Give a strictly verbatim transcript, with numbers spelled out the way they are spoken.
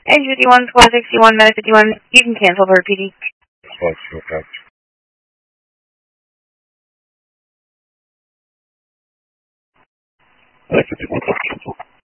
Edge fifty-one, Squad sixty-one, Medic fifty-one. You can cancel for P D. Squad, okay. Medic fifty-one, cancel.